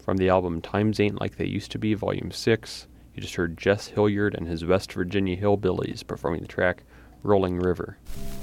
From the album Times Ain't Like They Used to Be, Volume 6, you just heard Jess Hilliard and his West Virginia Hillbillies performing the track Rolling River.